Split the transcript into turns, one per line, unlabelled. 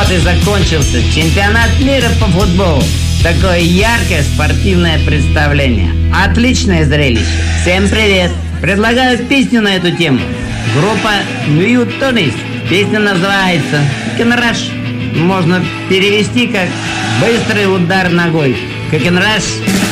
Вот и закончился чемпионат мира по футболу. Такое яркое спортивное представление. Отличное зрелище. Всем привет. Предлагаю песню на эту тему. Группа Ньютонис. Песня называется «Кенраш». Можно перевести как «быстрый удар ногой». Кенраш.